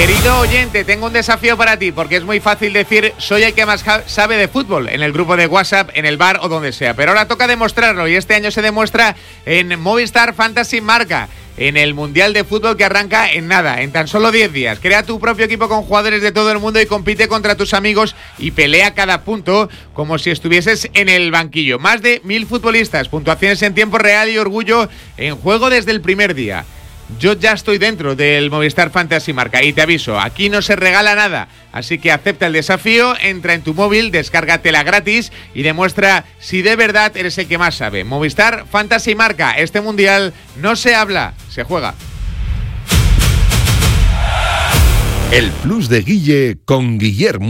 Querido oyente, tengo un desafío para ti, porque es muy fácil decir soy el que más sabe de fútbol en el grupo de WhatsApp, en el bar o donde sea, pero ahora toca demostrarlo y este año se demuestra en Movistar Fantasy Marca, en el Mundial de Fútbol que arranca en nada, en tan solo 10 días. Crea tu propio equipo con jugadores de todo el mundo y compite contra tus amigos y pelea cada punto como si estuvieses en el banquillo. Más de 1000 futbolistas, puntuaciones en tiempo real y orgullo en juego desde el primer día. Yo ya estoy dentro del Movistar Fantasy Marca y te aviso, aquí no se regala nada, así que acepta el desafío, entra en tu móvil, descárgatela gratis y demuestra si de verdad eres el que más sabe. Movistar Fantasy Marca, este mundial no se habla, se juega. El Plus de Guille con Guillermo.